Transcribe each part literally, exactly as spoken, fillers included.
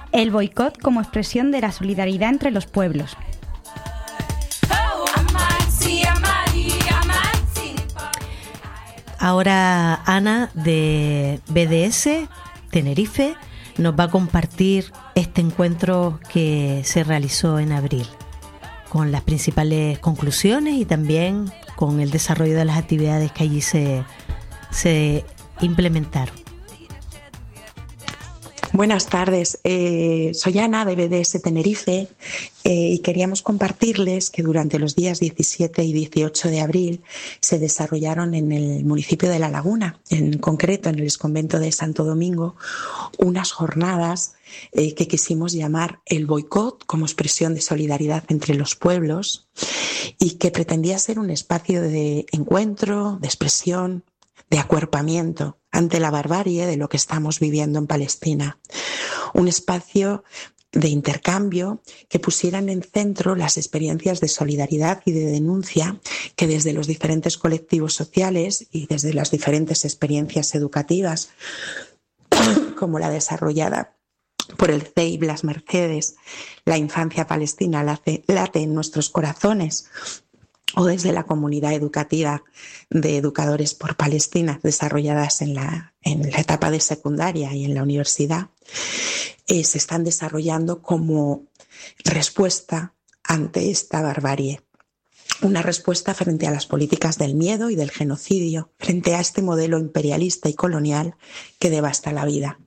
El boicot como expresión de la solidaridad entre los pueblos. Ahora Ana de B D S Tenerife nos va a compartir este encuentro que se realizó en abril, con las principales conclusiones y también con el desarrollo de las actividades que allí se, se implementaron. Buenas tardes, eh, soy Ana de B D S Tenerife eh, y queríamos compartirles que durante los días diecisiete y dieciocho de abril se desarrollaron en el municipio de La Laguna, en concreto en el exconvento de Santo Domingo, unas jornadas eh, que quisimos llamar el boicot como expresión de solidaridad entre los pueblos y que pretendía ser un espacio de encuentro, de expresión, de acuerpamiento ante la barbarie de lo que estamos viviendo en Palestina. Un espacio de intercambio que pusiera en el centro las experiencias de solidaridad y de denuncia que desde los diferentes colectivos sociales y desde las diferentes experiencias educativas, como la desarrollada por el C E I B Las Mercedes, la infancia palestina late, late en nuestros corazones, o desde la comunidad educativa de Educadores por Palestina, desarrolladas en la, en la etapa de secundaria y en la universidad, eh, se están desarrollando como respuesta ante esta barbarie. Una respuesta frente a las políticas del miedo y del genocidio, frente a este modelo imperialista y colonial que devasta la vida.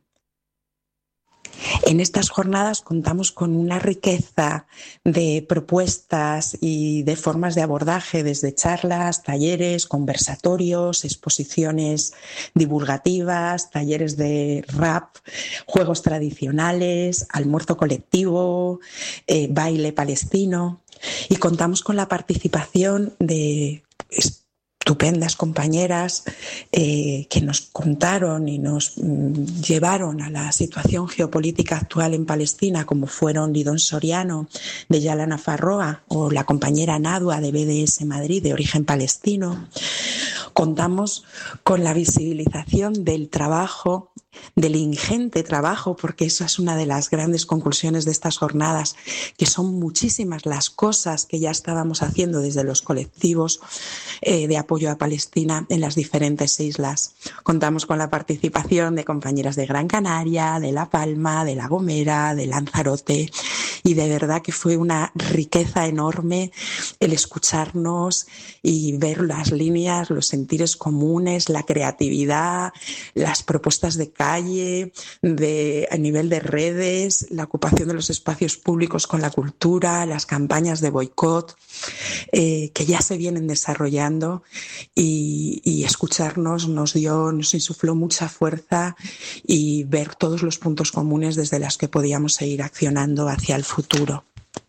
En estas jornadas contamos con una riqueza de propuestas y de formas de abordaje, desde charlas, talleres, conversatorios, exposiciones divulgativas, talleres de rap, juegos tradicionales, almuerzo colectivo, eh, baile palestino, y contamos con la participación de estupendas compañeras eh, que nos contaron y nos mm, llevaron a la situación geopolítica actual en Palestina, como fueron Lidón Soriano de Yalana Farroa o la compañera Nadua de B D S Madrid de origen palestino. Contamos con la visibilización del trabajo, del ingente trabajo, porque esa es una de las grandes conclusiones de estas jornadas, que son muchísimas las cosas que ya estábamos haciendo desde los colectivos eh, de apoyo a Palestina en las diferentes islas. Contamos con la participación de compañeras de Gran Canaria, de La Palma, de La Gomera, de Lanzarote, y de verdad que fue una riqueza enorme el escucharnos y ver las líneas, los sentires comunes, la creatividad, las propuestas de calle, de, a nivel de redes, la ocupación de los espacios públicos con la cultura, las campañas de boicot eh, que ya se vienen desarrollando, y, y escucharnos nos dio, nos insufló mucha fuerza, y ver todos los puntos comunes desde los que podíamos seguir accionando hacia el futuro.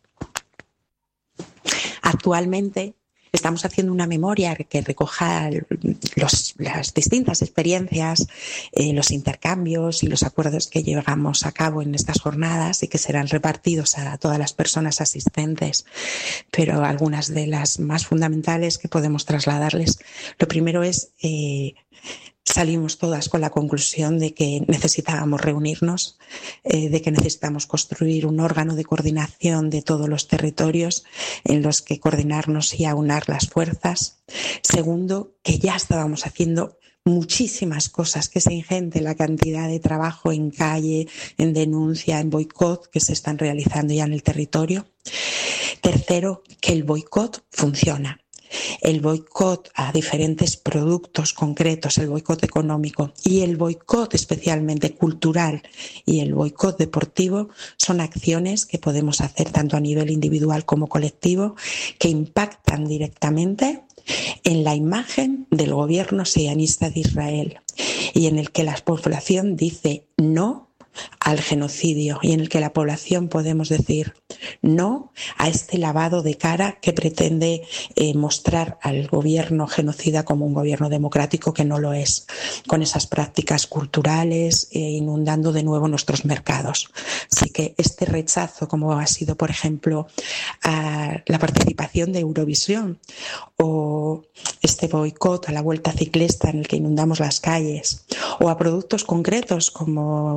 Actualmente estamos haciendo una memoria que recoja los, las distintas experiencias, eh, los intercambios y los acuerdos que llevamos a cabo en estas jornadas y que serán repartidos a todas las personas asistentes. Pero algunas de las más fundamentales que podemos trasladarles, lo primero es eh, salimos todas con la conclusión de que necesitábamos reunirnos, eh, de que necesitamos construir un órgano de coordinación de todos los territorios en los que coordinarnos y aunar las fuerzas. Segundo, que ya estábamos haciendo muchísimas cosas, que es ingente la cantidad de trabajo en calle, en denuncia, en boicot que se están realizando ya en el territorio. Tercero, que el boicot funciona. El boicot a diferentes productos concretos, el boicot económico y el boicot especialmente cultural y el boicot deportivo son acciones que podemos hacer tanto a nivel individual como colectivo, que impactan directamente en la imagen del gobierno sionista de Israel y en el que la población dice no al genocidio, y en el que la población podemos decir no a este lavado de cara que pretende eh, mostrar al gobierno genocida como un gobierno democrático, que no lo es, con esas prácticas culturales eh, inundando de nuevo nuestros mercados. Así que este rechazo, como ha sido por ejemplo a la participación de Eurovisión, o este boicot a la Vuelta Ciclista en el que inundamos las calles, o a productos concretos como puede ser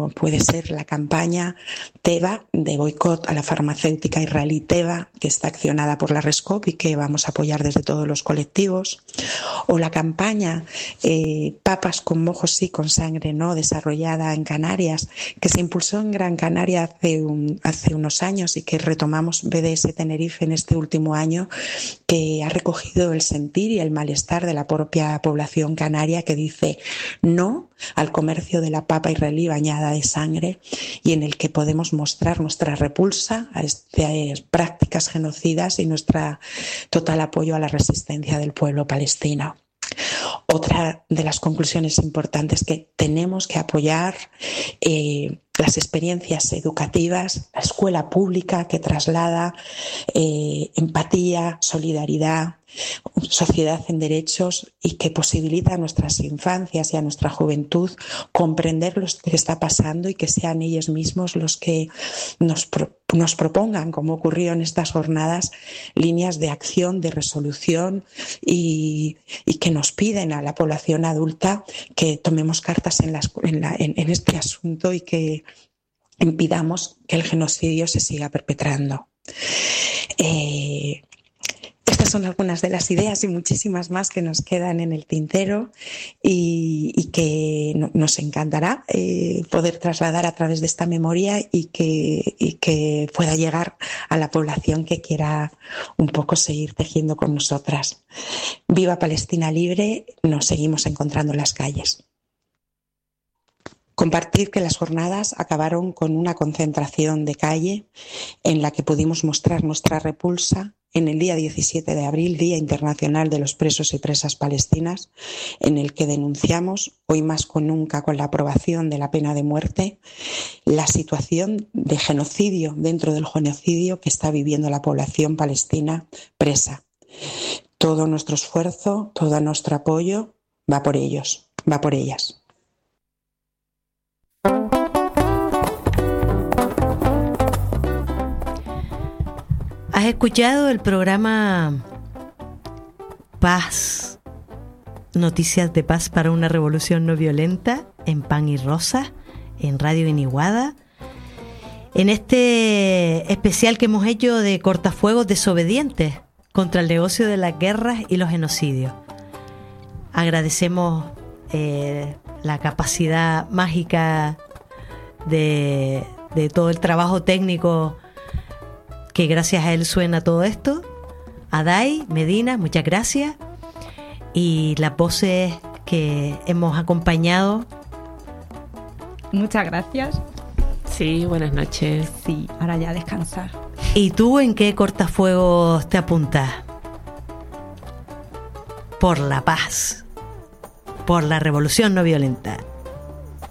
ser la campaña Teva, de boicot a la farmacéutica israelí Teva, que está accionada por la Rescop y que vamos a apoyar desde todos los colectivos, o la campaña eh, Papas con mojos sí, con sangre no, desarrollada en Canarias, que se impulsó en Gran Canaria hace, un, hace unos años y que retomamos B D S Tenerife en este último año, que ha recogido el sentir y el malestar de la propia población canaria, que dice no al comercio de la papa israelí bañada de sangre, y en el que podemos mostrar nuestra repulsa a estas prácticas genocidas y nuestro total apoyo a la resistencia del pueblo palestino. Otra de las conclusiones importantes, que tenemos que apoyar eh, las experiencias educativas, la escuela pública que traslada eh, empatía, solidaridad, sociedad en derechos, y que posibilita a nuestras infancias y a nuestra juventud comprender lo que está pasando, y que sean ellos mismos los que nos, pro, nos propongan, como ocurrió en estas jornadas, líneas de acción, de resolución, y, y que nos piden a la población adulta que tomemos cartas en, las, en, la, en, en este asunto y que impidamos que el genocidio se siga perpetrando. Eh, Estas son algunas de las ideas y muchísimas más que nos quedan en el tintero, y, y que no, nos encantará eh, poder trasladar a través de esta memoria, y que, y que pueda llegar a la población que quiera un poco seguir tejiendo con nosotras. Viva Palestina libre, nos seguimos encontrando en las calles. Compartir que las jornadas acabaron con una concentración de calle en la que pudimos mostrar nuestra repulsa en el día diecisiete de abril, Día Internacional de los Presos y Presas Palestinas, en el que denunciamos, hoy más que nunca con la aprobación de la pena de muerte, la situación de genocidio dentro del genocidio que está viviendo la población palestina presa. Todo nuestro esfuerzo, todo nuestro apoyo va por ellos, va por ellas. ¿Has escuchado el programa Paz, Noticias de Paz para una Revolución No Violenta, en Pan y Rosa, en Radio Iniguada? En este especial que hemos hecho de cortafuegos desobedientes contra el negocio de las guerras y los genocidios. Agradecemos eh, la capacidad mágica de, de todo el trabajo técnico, que gracias a él suena todo esto. A Dai Medina, muchas gracias. Y las voces que hemos acompañado. Muchas gracias. Sí, buenas noches. Sí, ahora ya a descansar. ¿Y tú en qué cortafuegos te apuntas? Por la paz, por la revolución no violenta.